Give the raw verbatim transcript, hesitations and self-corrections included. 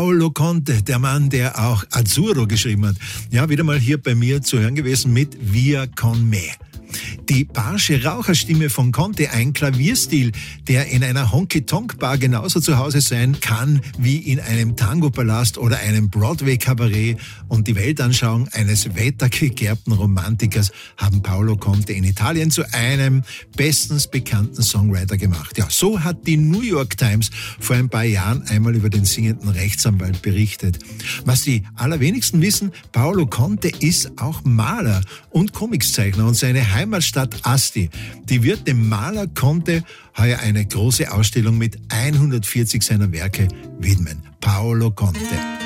Paolo Conte, der Mann, der auch Azzurro geschrieben hat. Ja, wieder mal hier bei mir zu hören gewesen mit Via con me. Die barsche Raucherstimme von Conte, ein Klavierstil, der in einer Honky-Tonk-Bar genauso zu Hause sein kann wie in einem Tango-Palast oder einem Broadway-Kabarett, und die Weltanschauung eines wettergegerbten Romantikers haben Paolo Conte in Italien zu einem bestens bekannten Songwriter gemacht. Ja, so hat die New York Times vor ein paar Jahren einmal über den singenden Rechtsanwalt berichtet. Was die allerwenigsten wissen, Paolo Conte ist auch Maler und Comicszeichner, und seine Heimatstadt Asti, die wird dem Maler Conte heuer eine große Ausstellung mit hundertvierzig seiner Werke widmen. Paolo Conte.